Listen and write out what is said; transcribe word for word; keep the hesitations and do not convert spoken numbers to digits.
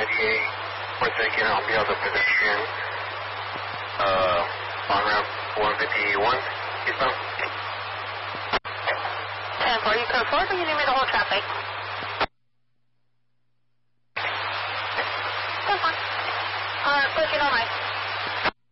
ninety-eight, we're taking on the other pedestrian, uh, on ramp one fifty-one, eastbound. ten four, you code four, do you need me to hold traffic?